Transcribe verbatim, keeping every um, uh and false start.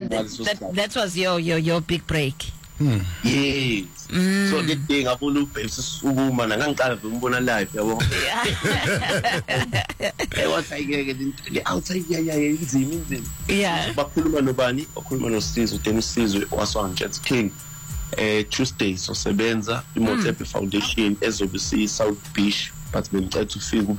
that, that was your your your big break. Hmm. Yes. Mm. So the thing ngabona ubhebisi sukuma na ngangicala umbona live yabo. Eh wathayike ke outside ya ya inzima inzima. Yeah. Bakhuluma nobani? Bakhuluma noSizwe, then uSizwe waswa Jet King. Eh Tuesday so sebenza iMotepe Foundation ezobe si South Beach but bengicela ukufika